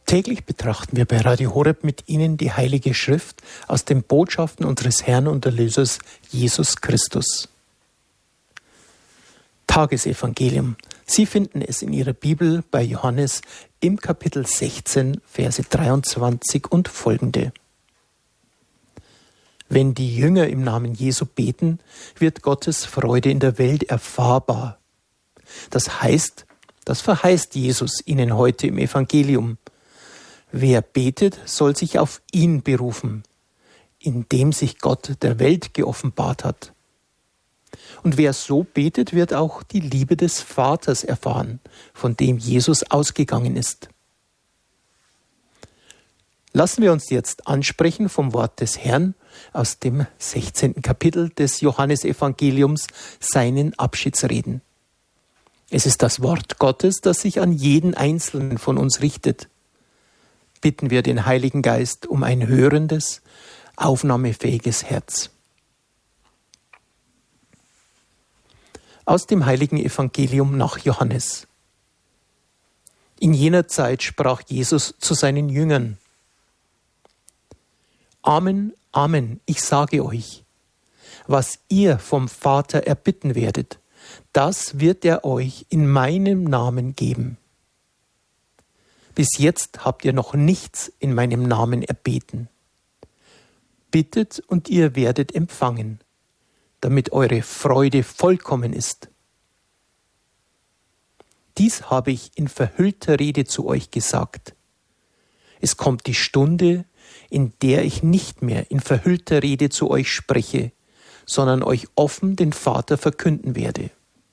Täglich betrachten wir bei Radio Horeb mit Ihnen die Heilige Schrift aus den Botschaften unseres Herrn und Erlösers Jesus Christus. Tagesevangelium. Sie finden es in Ihrer Bibel bei Johannes im Kapitel 16, Verse 23 und folgende. Wenn die Jünger im Namen Jesu beten, wird Gottes Freude in der Welt erfahrbar. Das verheißt Jesus Ihnen heute im Evangelium. Wer betet, soll sich auf ihn berufen, indem sich Gott der Welt geoffenbart hat. Und wer so betet, wird auch die Liebe des Vaters erfahren, von dem Jesus ausgegangen ist. Lassen wir uns jetzt ansprechen vom Wort des Herrn aus dem 16. Kapitel des Johannesevangeliums, seinen Abschiedsreden. Es ist das Wort Gottes, das sich an jeden Einzelnen von uns richtet. Bitten wir den Heiligen Geist um ein hörendes, aufnahmefähiges Herz. Aus dem Heiligen Evangelium nach Johannes. In jener Zeit sprach Jesus zu seinen Jüngern: Amen, Amen, ich sage euch, was ihr vom Vater erbitten werdet, das wird er euch in meinem Namen geben. Bis jetzt habt ihr noch nichts in meinem Namen erbeten. Bittet und ihr werdet empfangen, damit eure Freude vollkommen ist. Dies habe ich in verhüllter Rede zu euch gesagt. Es kommt die Stunde, in der ich nicht mehr in verhüllter Rede zu euch spreche, sondern euch offen den Vater verkünden werde.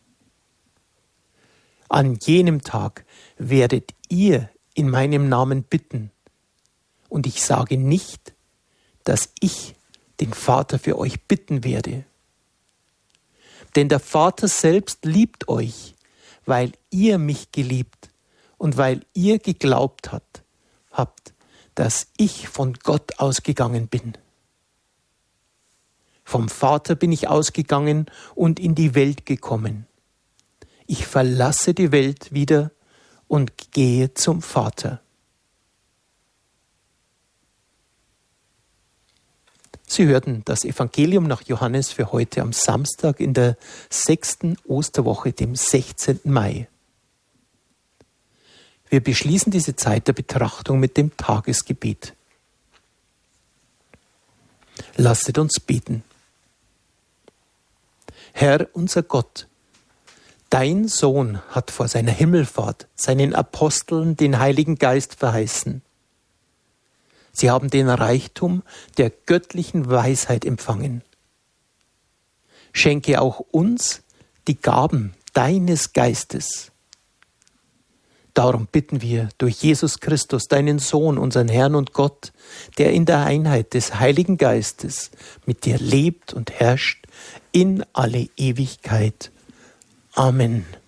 An jenem Tag werdet ihr in meinem Namen bitten, und ich sage nicht, dass ich den Vater für euch bitten werde. Denn der Vater selbst liebt euch, weil ihr mich geliebt und weil ihr geglaubt habt, dass ich von Gott ausgegangen bin. Vom Vater bin ich ausgegangen und in die Welt gekommen. Ich verlasse die Welt wieder und gehe zum Vater. Sie hörten das Evangelium nach Johannes für heute am Samstag in der 6. Osterwoche, dem 16. Mai. Wir beschließen diese Zeit der Betrachtung mit dem Tagesgebet. Lasset uns beten. Herr, unser Gott, dein Sohn hat vor seiner Himmelfahrt seinen Aposteln den Heiligen Geist verheißen. Sie haben den Reichtum der göttlichen Weisheit empfangen. Schenke auch uns die Gaben deines Geistes. Darum bitten wir durch Jesus Christus, deinen Sohn, unseren Herrn und Gott, der in der Einheit des Heiligen Geistes mit dir lebt und herrscht in alle Ewigkeit. Amen.